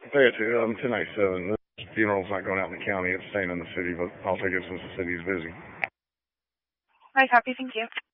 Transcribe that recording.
Pay it to 1097. The funeral's not going out in the county. It's staying in the city, but I'll take it since the city is busy. Right, copy. Thank you.